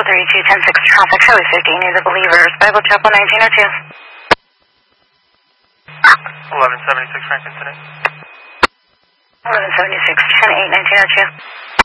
3210-6 traffic, Highway 50 near the Believers, Bible Chapel 1902. 1176 Franklin today. 1176, 10-8, 1902.